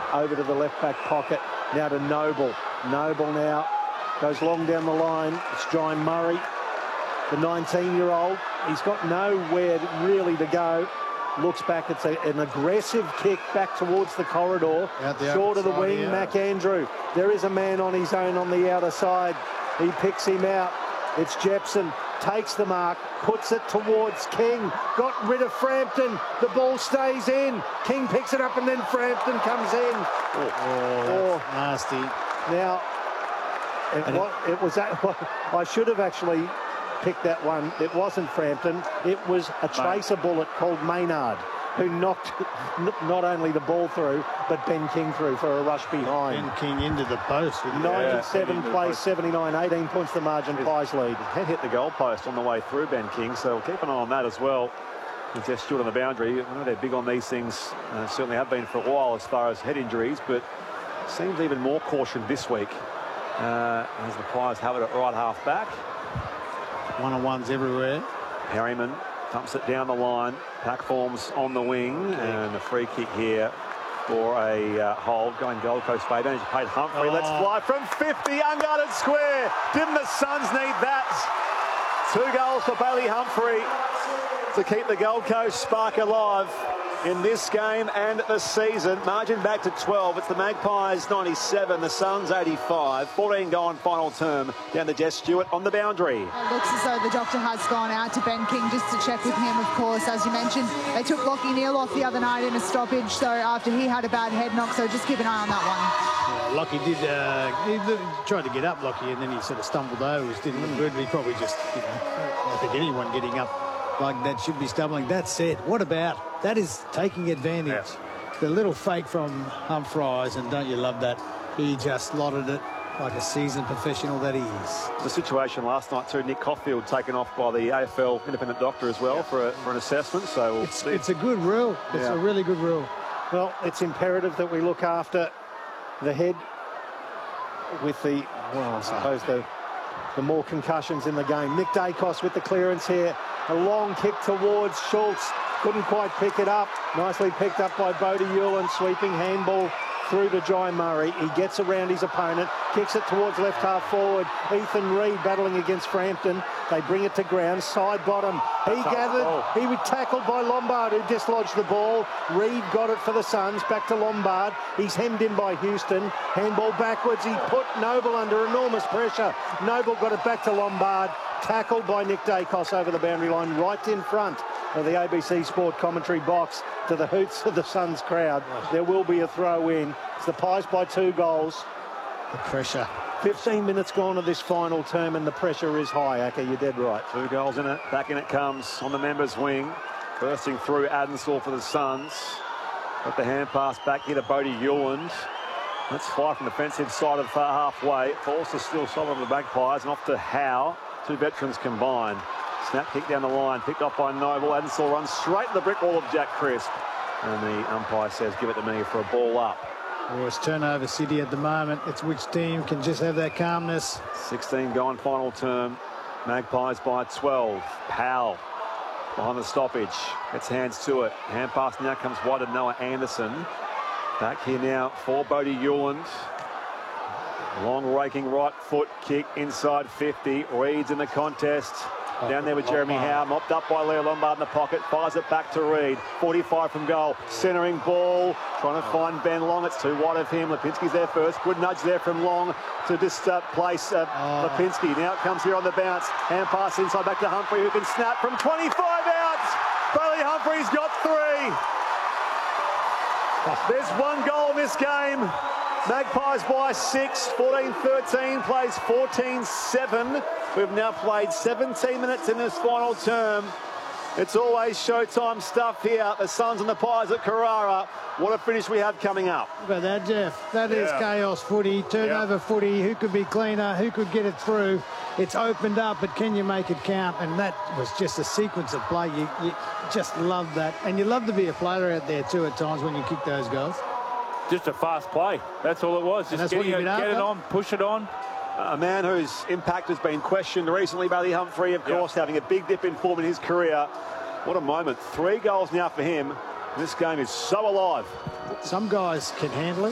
over to the left-back pocket. Now to Noble. Noble now goes long down the line. It's John Murray, the 19-year-old. He's got nowhere really to go. Looks back. It's an aggressive kick back towards the corridor. Short of the wing, McAndrew. There is a man on his own on the outer side. He picks him out. It's Jepson. Takes the mark, puts it towards King, got rid of Frampton, the ball stays in, King picks it up and then Frampton comes in. Oh, that's nasty. Now, I should have actually picked that one. It wasn't Frampton, it was a tracer bullet called Maynard, who knocked not only the ball through, but Ben King through for a rush behind. Ben King into the post. 97 plays 79, 18 points the margin. Pies lead. Had hit the goalpost on the way through, Ben King, so we'll keep an eye on that as well. He's just stood on the boundary. I know they're big on these things, certainly have been for a while as far as head injuries, but seems even more caution this week as the Pies have it at right half back. One-on-ones everywhere. Harriman dumps it down the line. Pack forms on the wing, and a free kick here for a hold. Going Gold Coast Bay advantage. Paid Humphrey. Let's fly from 50, unguarded square. Didn't the Suns need that? 2 goals for Bailey Humphrey to keep the Gold Coast spark alive in this game and the season. Margin back to 12. It's the Magpies 97, the Suns 85. 14 gone final term. Down to Jess Stewart on the boundary. It looks as though the doctor has gone out to Ben King just to check with him, of course. As you mentioned, they took Lachie Neale off the other night in a stoppage, so after he had a bad head knock, so just keep an eye on that one. Yeah, Lachie did, he tried to get up, Lachie, and then he sort of stumbled over, which didn't look good. He probably just, I think anyone getting up like that should be stumbling. That said, what about? That is taking advantage. Yes. The little fake from Humphries, and don't you love that? He just slotted it like a seasoned professional that he is. The situation last night too, Nick Caulfield taken off by the AFL independent doctor as well for an assessment. So we'll see. It's a good rule. It's a really good rule. Well, it's imperative that we look after the head with the, well, I suppose the more concussions in the game. Nick Dacos with the clearance here. A long kick towards Schultz. Couldn't quite pick it up. Nicely picked up by Bodie Yulin. Sweeping handball through to Jai Murray. He gets around his opponent. Kicks it towards left half forward. Ethan Reid battling against Frampton. They bring it to ground. Side bottom. He gathered. He was tackled by Lombard, who dislodged the ball. Reid got it for the Suns. Back to Lombard. He's hemmed in by Houston. Handball backwards. He put Noble under enormous pressure. Noble got it back to Lombard. Tackled by Nick Dacos over the boundary line, right in front of the ABC Sport commentary box, to the hoots of the Suns crowd. There will be a throw in. It's the Pies by 2 goals. The pressure. 15 minutes gone of this final term, and the pressure is high, Acker. You're dead right. 2 goals in it. Back in it comes on the members' wing. Bursting through Adensall for the Suns. Got the hand pass back here to Bodie Yulin. Let's fly from the defensive side of halfway. Falls to still solid on the Magpies, and off to Howe. 2 veterans combined. Snap kick down the line, picked off by Noble. Adensall runs straight to the brick wall of Jack Crisp. And the umpire says, give it to me for a ball up. Well, it's turnover city at the moment. It's which team can just have that calmness. 16 gone final term. Magpies by 12. Powell behind the stoppage. Gets hands to it. Hand pass now comes wide to Noah Anderson. Back here now for Bodie Yulin. Long raking right foot kick inside 50. Reid's in the contest. Down there with Jeremy Howe, mopped up by Leo Lombard in the pocket, fires it back to Reid. 45 from goal, centering ball, trying to find Ben Long. It's too wide of him. Lipinski's there first. Good nudge there from Long to just place Lipinski. Now it comes here on the bounce. Hand pass inside back to Humphrey, who can snap from 25 out. Bailey Humphrey's got 3. There's 1 goal in this game. Magpies by 6, 14-13, plays 14-7. We've now played 17 minutes in this final term. It's always showtime stuff here. The Suns and the Pies at Carrara. What a finish we have coming up. Look at that, Jeff. That is chaos footy, turnover footy. Who could be cleaner? Who could get it through? It's opened up, but can you make it count? And that was just a sequence of play. You just love that. And you love to be a player out there too at times when you kick those goals. Just a fast play. That's all it was. Just get it on, push it on. A man whose impact has been questioned recently, Bailey Humphrey, of course, having a big dip in form in his career. What a moment. 3 goals now for him. This game is so alive. Some guys can handle it.